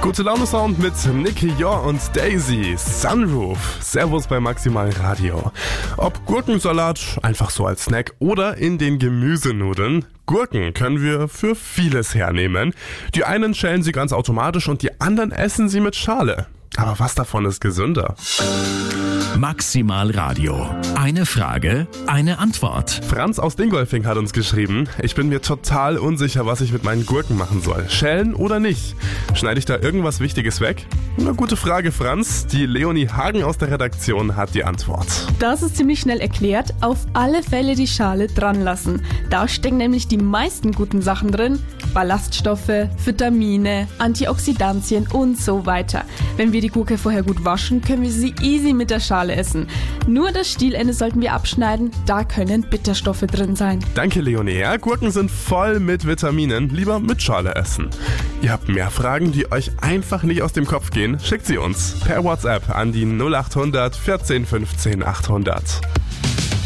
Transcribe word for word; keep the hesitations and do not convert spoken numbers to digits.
Gute Laune Sound mit Nicky Yor und Daisy, Sunroof. Servus bei Maximal Radio. Ob Gurkensalat, einfach so als Snack, oder in den Gemüsenudeln, Gurken können wir für vieles hernehmen. Die einen schälen sie ganz automatisch und die anderen essen sie mit Schale. Aber was davon ist gesünder? Maximal Radio. Eine Frage, eine Antwort. Franz aus Dingolfing hat uns geschrieben: Ich bin mir total unsicher, was ich mit meinen Gurken machen soll. Schälen oder nicht? Schneide ich da irgendwas Wichtiges weg? Na, gute Frage, Franz. Die Leonie Hagen aus der Redaktion hat die Antwort. Das ist ziemlich schnell erklärt. Auf alle Fälle die Schale dran lassen. Da stecken nämlich die meisten guten Sachen drin. Ballaststoffe, Vitamine, Antioxidantien und so weiter. Wenn wir die Gurke vorher gut waschen, können wir sie easy mit der Schale essen. Nur das Stielende sollten wir abschneiden, da können Bitterstoffe drin sein. Danke, Leonie. Ja, Gurken sind voll mit Vitaminen. Lieber mit Schale essen. Ihr habt mehr Fragen, die euch einfach nicht aus dem Kopf gehen? Schickt sie uns per WhatsApp an die null acht hundert vierzehn fünfzehn achthundert.